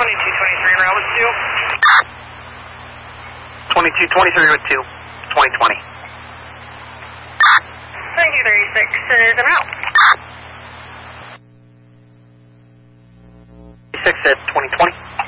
2223 route with 2223 with 2, 2020. 2236 is en route. 6 at 2020.